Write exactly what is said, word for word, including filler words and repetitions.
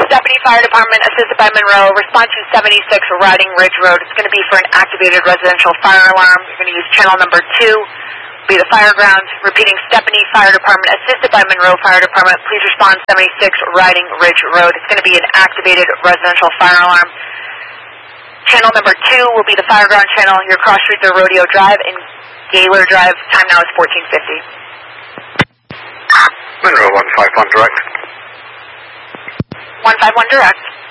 Stephanie Fire Department, assisted by Monroe. Response to seventy-six Riding Ridge Road. It's going to be for an activated residential fire alarm. You're going to use channel number two, be the fire ground. Repeating, Stephanie Fire Department, assisted by Monroe Fire Department. Please respond seventy-six Riding Ridge Road. It's going to be an activated residential fire alarm. Channel number two will be the fire ground channel. Your cross streets are Rodeo Drive and Gaylor Drive. Time now is fourteen fifty. Monroe one five one direct. one five one direct.